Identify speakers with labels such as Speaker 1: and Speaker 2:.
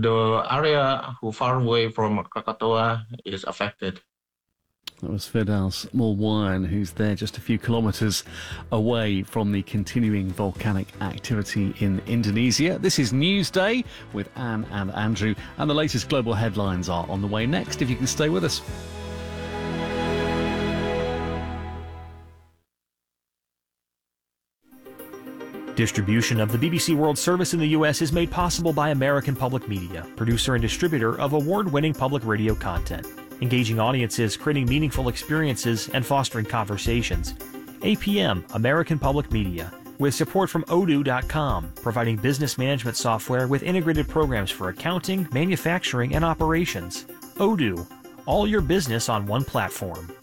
Speaker 1: the area who far away from Krakatoa is affected.
Speaker 2: That was Firdaus Mulwan, who's there just a few kilometres away from the continuing volcanic activity in Indonesia. This is Newsday with Anne and Andrew, and the latest global headlines are on the way next, if you can stay with us.
Speaker 3: Distribution of the BBC World Service in the U.S. is made possible by American Public Media, producer and distributor of award-winning public radio content, engaging audiences, creating meaningful experiences, and fostering conversations. APM, American Public Media, with support from Odoo.com, providing business management software with integrated programs for accounting, manufacturing, and operations. Odoo, all your business on one platform.